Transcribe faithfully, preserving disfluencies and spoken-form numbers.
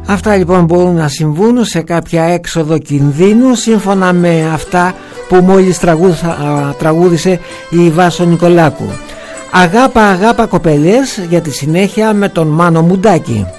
Αυτά λοιπόν μπορούν να συμβούν σε κάποια έξοδο κινδύνου, σύμφωνα με αυτά που μόλις τραγούδα, τραγούδισε η Βάσο Νικολάκου. Αγάπα αγάπα κοπελιές, για τη συνέχεια με τον Μάνο Μουντάκη.